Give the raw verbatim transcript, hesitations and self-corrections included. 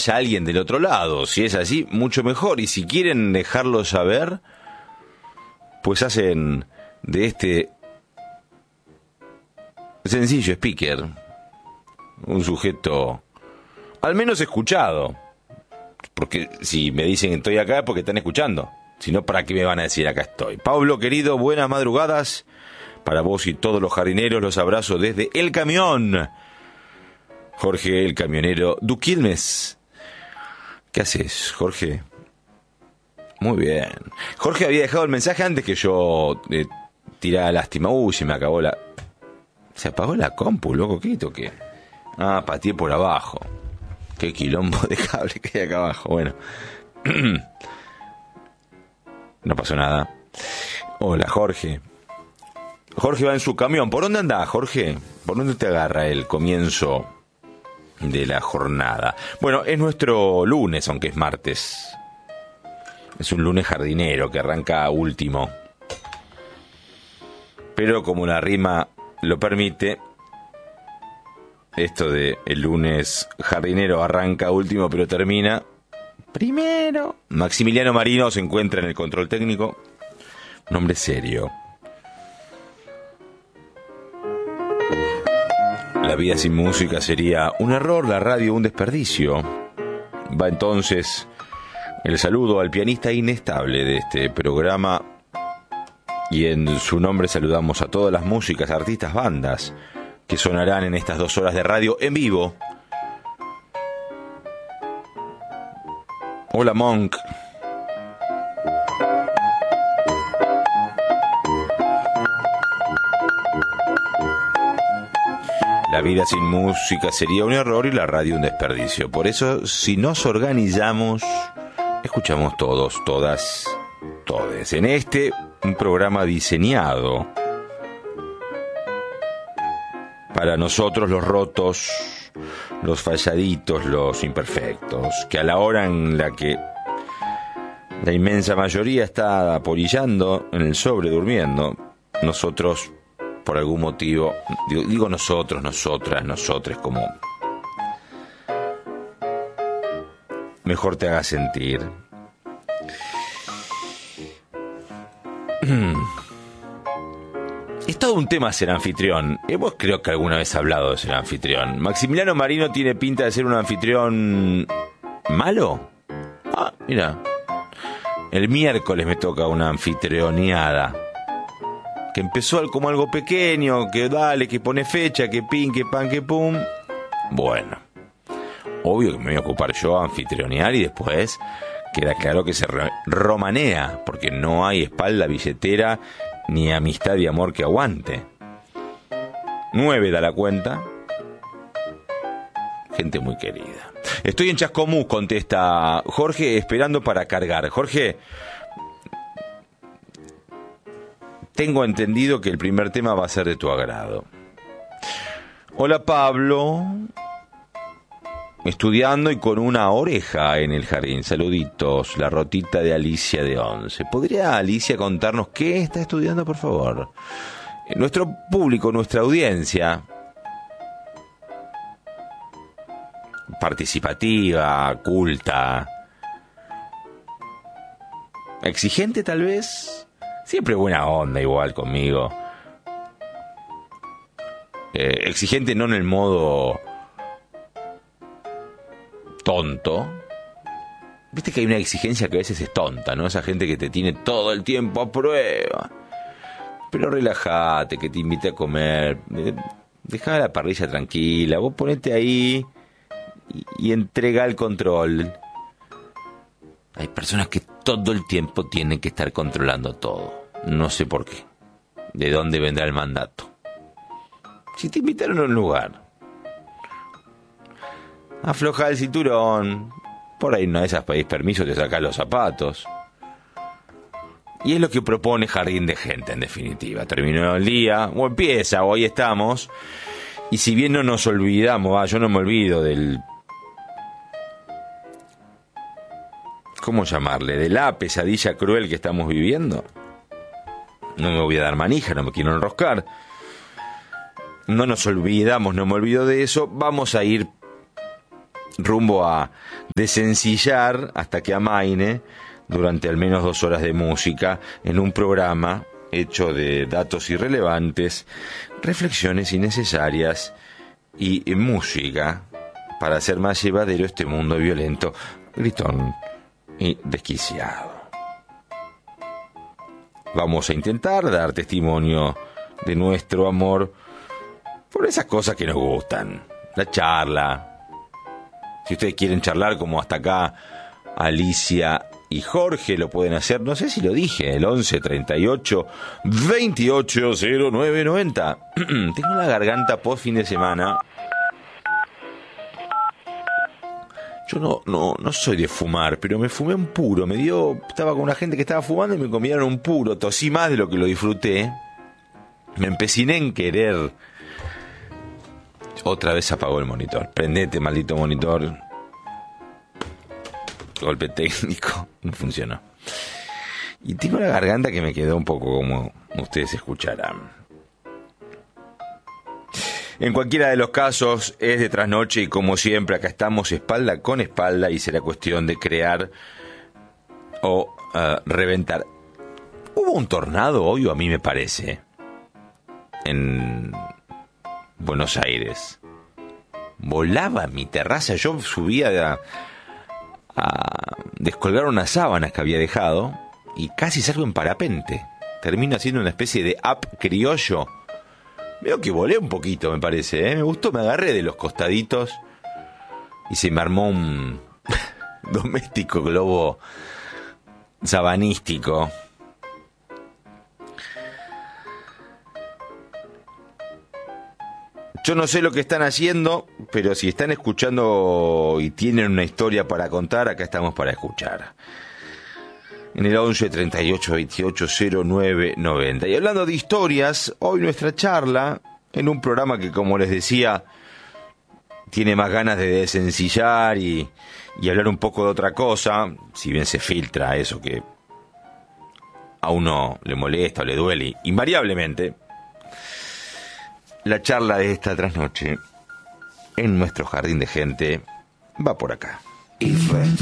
haya alguien del otro lado. Si es así, mucho mejor. Y si quieren dejarlo saber, pues hacen de este sencillo speaker un sujeto al menos escuchado. Porque si me dicen que estoy acá es porque están escuchando. Si no, ¿para qué me van a decir acá estoy? Pablo, querido, buenas madrugadas. Para vos y todos los jardineros, los abrazo desde El Camión. Jorge, el camionero Duquilmes. ¿Qué haces, Jorge? Muy bien. Jorge había dejado el mensaje antes que yo eh, tirara lástima. Uy, se me acabó la... Se apagó la compu, loco, ¿qué toqué? Ah, pateé por abajo. Qué quilombo de cable que hay acá abajo. Bueno. No pasó nada. Hola, Jorge. Jorge va en su camión. ¿Por dónde anda, Jorge? ¿Por dónde te agarra el comienzo de la jornada? Bueno, es nuestro lunes, aunque es martes. Es un lunes jardinero que arranca último. Pero como la rima lo permite, esto de el lunes jardinero arranca último pero termina primero. Maximiliano Marino se encuentra en el control técnico. Un hombre serio. La vida sin música sería un error, la radio un desperdicio. Va entonces el saludo al pianista inestable de este programa. Y en su nombre saludamos a todas las músicas, artistas, bandas que sonarán en estas dos horas de radio en vivo. Hola, Monk. La vida sin música sería un error y la radio un desperdicio. Por eso, si nos organizamos, escuchamos todos, todas, todes. En este, un programa diseñado para nosotros los rotos, los falladitos, los imperfectos, que a la hora en la que la inmensa mayoría está apolillando en el sobre, durmiendo, nosotros, por algún motivo, digo, digo nosotros, nosotras, nosotres, como mejor te haga sentir. Es todo un tema ser anfitrión. Hemos creo que alguna vez hablado de ser anfitrión. ¿Maximiliano Marino tiene pinta de ser un anfitrión malo? Ah, mira. El miércoles me toca una anfitrioneada. Que empezó como algo pequeño, que dale, que pone fecha, que pin, que pan, que pum. Bueno. Obvio que me voy a ocupar yo a anfitrionear y después queda claro que se romanea, porque no hay espalda, billetera, ni amistad y amor que aguante. Nueve da la cuenta. Gente muy querida. Estoy en Chascomús, contesta Jorge, esperando para cargar. Jorge, tengo entendido que el primer tema va a ser de tu agrado. Hola, Pablo. Estudiando y con una oreja en el jardín. Saluditos, la rotita de Alicia de once. ¿Podría Alicia contarnos qué está estudiando, por favor? Nuestro público, nuestra audiencia participativa, culta, exigente tal vez, siempre buena onda igual conmigo. Eh, exigente no en el modo tonto. Viste que hay una exigencia que a veces es tonta, ¿no? Esa gente que te tiene todo el tiempo a prueba. Pero relájate, que te invite a comer. Dejá la parrilla tranquila. Vos ponete ahí y, y entrega el control. Hay personas que todo el tiempo tienen que estar controlando todo. No sé por qué. ¿De dónde vendrá el mandato? Si te invitaron a un lugar, afloja el cinturón. Por ahí no de esas pedís permiso, te sacás los zapatos. Y es lo que propone Jardín de Gente, en definitiva. Terminó el día, o empieza, o hoy estamos. Y si bien no nos olvidamos, ah, yo no me olvido del... ¿Cómo llamarle? De la pesadilla cruel que estamos viviendo. No me voy a dar manija, no me quiero enroscar. No nos olvidamos, no me olvido de eso. Vamos a ir rumbo a desencillar hasta que amaine durante al menos dos horas de música en un programa hecho de datos irrelevantes, reflexiones innecesarias y, y música para hacer más llevadero este mundo violento, gritón y desquiciado. Vamos a intentar dar testimonio de nuestro amor por esas cosas que nos gustan. La charla. Si ustedes quieren charlar como hasta acá Alicia y Jorge, lo pueden hacer, no sé si lo dije, el once treinta y ocho veintiocho cero nueve noventa. Tengo la garganta post fin de semana. Yo no, no, no soy de fumar, pero me fumé un puro. Me dio, estaba con una gente que estaba fumando y me comieron un puro. Tosí más de lo que lo disfruté. Me empeciné en querer. Otra vez apagó el monitor. Prendete, maldito monitor. Golpe técnico. No funcionó. Y tengo la garganta que me quedó un poco como ustedes escucharán. En cualquiera de los casos es de trasnoche y como siempre acá estamos espalda con espalda y será cuestión de crear o uh, reventar. Hubo un tornado hoy, o a mí me parece, en Buenos Aires. Volaba mi terraza, yo subía a, a descolgar unas sábanas que había dejado y casi salgo en parapente. Termino haciendo una especie de up criollo. Veo que volé un poquito, me parece, ¿eh? Me gustó, me agarré de los costaditos y se me armó un doméstico globo sabanístico. Yo no sé lo que están haciendo, pero si están escuchando y tienen una historia para contar, acá estamos para escuchar. En el once treinta y ocho veintiocho cero nueve noventa. Y hablando de historias, hoy nuestra charla, en un programa que, como les decía, tiene más ganas de desencillar y, y hablar un poco de otra cosa, si bien se filtra eso que a uno le molesta o le duele, invariablemente. La charla de esta trasnoche, en nuestro jardín de gente, va por acá. Y fue.